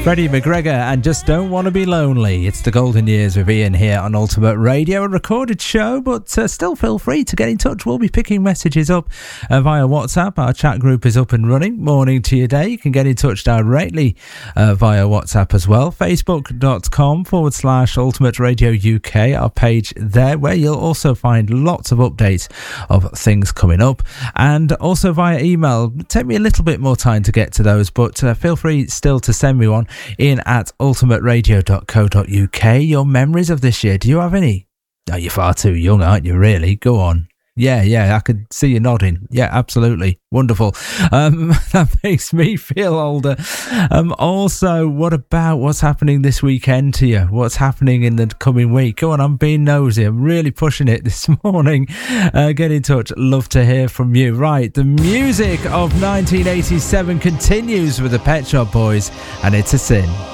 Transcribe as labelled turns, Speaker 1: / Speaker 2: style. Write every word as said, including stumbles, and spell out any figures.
Speaker 1: Freddie McGregor and Just Don't Want to Be Lonely. It's the golden years with Ian here on Ultimate Radio, a recorded show, but uh, still feel free to get in touch. We'll be picking messages up uh, via WhatsApp. Our chat group is up and running. Morning to your day. You can get in touch directly uh, via WhatsApp as well. Facebook.com forward slash Ultimate Radio U K, our page there, where you'll also find lots of updates of things coming up. And also via email. Take me a little bit more time to get to those, but uh, feel free still to send me one. In at ultimate radio dot co dot uk. Your memories of this year, do you have any? Oh, you're far too young, aren't you, really? Go on. Yeah, yeah, I could see you nodding. Yeah, absolutely. Wonderful. Um, that makes me feel older. Um, also, what about what's happening this weekend to you? What's happening in the coming week? Go on, I'm being nosy. I'm really pushing it this morning. Uh, get in touch. Love to hear from you. Right, the music of nineteen eighty-seven continues with the Pet Shop Boys, and It's a Sin.